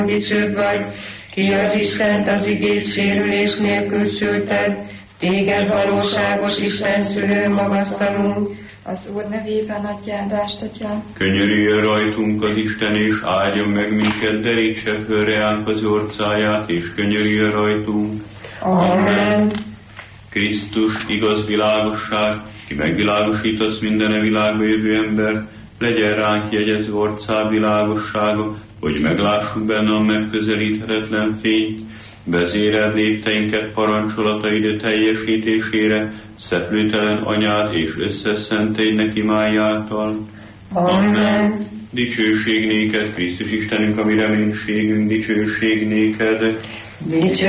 dicsőbb vagy, ki az Istent az igét sérülés nélkül szülted, téged valóságos Isten szülő magasztalunk, az Úr nevében atyádást, Atya. Könyörüljön rajtunk az Isten, és áldjon meg minket, derítse föl reánk az orcáját, és könyörüljön rajtunk. Amen. Krisztus, igaz világosság, ki megvilágosítasz minden világba jövő ember, legyen ránk jegyező orcád világossága, hogy meglássuk benne a megközelíthetetlen fényt, vezéreld lépteinket parancsolataid teljesítésére, szeplőtelen anyád és összeszentély neki májáltal. Amen. Dicsőség néked, Krisztus Istenünk, ami reménységünk, dicsőség néked.